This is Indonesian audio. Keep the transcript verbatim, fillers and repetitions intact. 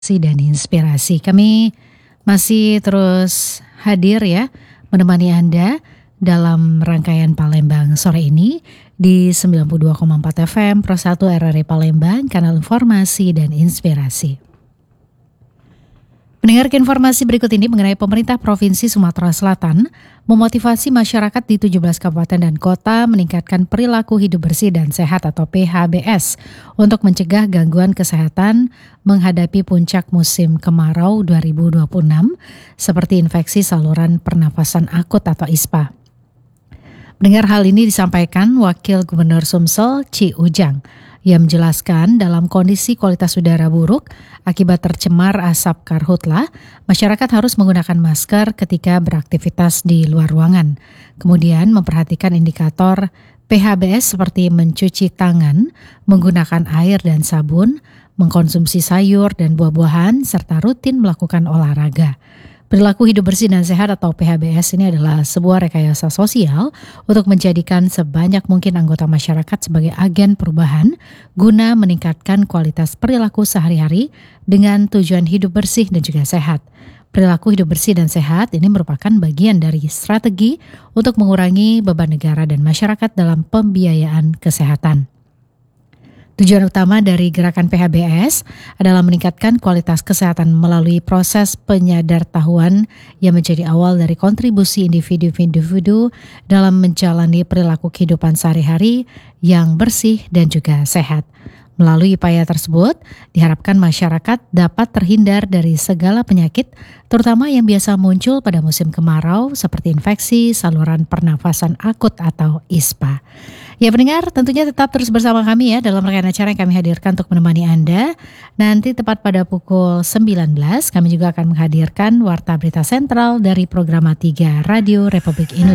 Dan inspirasi. Kami masih terus hadir ya menemani Anda dalam rangkaian Palembang sore ini di sembilan puluh dua koma empat F M Pro satu R R I Palembang, kanal informasi dan inspirasi. Mendengar informasi berikut ini mengenai pemerintah Provinsi Sumatera Selatan memotivasi masyarakat di tujuh belas kabupaten dan kota meningkatkan perilaku hidup bersih dan sehat atau P H B S untuk mencegah gangguan kesehatan menghadapi puncak musim kemarau dua ribu dua puluh enam seperti infeksi saluran pernafasan akut atau I S P A. Mendengar hal ini disampaikan Wakil Gubernur Sumsel Ci Ujang yang menjelaskan dalam kondisi kualitas udara buruk akibat tercemar asap karhutlah, masyarakat harus menggunakan masker ketika beraktivitas di luar ruangan. Kemudian memperhatikan indikator P H B S seperti mencuci tangan, menggunakan air dan sabun, mengkonsumsi sayur dan buah-buahan, serta rutin melakukan olahraga. Perilaku hidup bersih dan sehat atau P H B S ini adalah sebuah rekayasa sosial untuk menjadikan sebanyak mungkin anggota masyarakat sebagai agen perubahan guna meningkatkan kualitas perilaku sehari-hari dengan tujuan hidup bersih dan juga sehat. Perilaku hidup bersih dan sehat ini merupakan bagian dari strategi untuk mengurangi beban negara dan masyarakat dalam pembiayaan kesehatan. Tujuan utama dari gerakan P H B S adalah meningkatkan kualitas kesehatan melalui proses penyadartahuan yang menjadi awal dari kontribusi individu-individu dalam menjalani perilaku kehidupan sehari-hari yang bersih dan juga sehat. Melalui upaya tersebut, diharapkan masyarakat dapat terhindar dari segala penyakit, terutama yang biasa muncul pada musim kemarau seperti infeksi saluran pernafasan akut atau I S P A. Ya pendengar, tentunya tetap terus bersama kami ya dalam rangkaian acara yang kami hadirkan untuk menemani Anda. Nanti tepat pada pukul sembilan belas, kami juga akan menghadirkan Warta Berita Sentral dari Programa tiga Radio Republik Indonesia.